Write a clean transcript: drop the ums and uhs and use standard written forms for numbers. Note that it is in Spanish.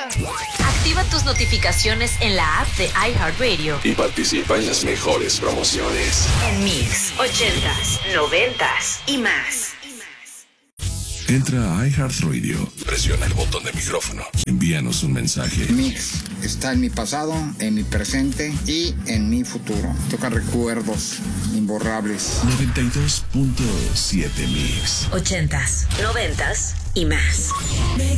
Activa tus notificaciones en la app de iHeartRadio y participa en las mejores promociones. En Mix, 80s, 90s y más. Entra a iHeartRadio, presiona el botón de micrófono, envíanos un mensaje. Mix está en mi pasado, en mi presente y en mi futuro. Toca recuerdos imborrables. 92.7 Mix. 80s, 90s y más.